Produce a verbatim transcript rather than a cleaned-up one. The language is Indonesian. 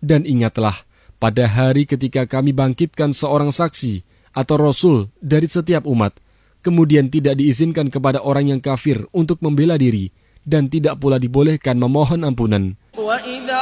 Dan ingatlah, pada hari ketika kami bangkitkan seorang saksi atau rasul dari setiap umat, kemudian tidak diizinkan kepada orang yang kafir untuk membela diri, dan tidak pula dibolehkan memohon ampunan.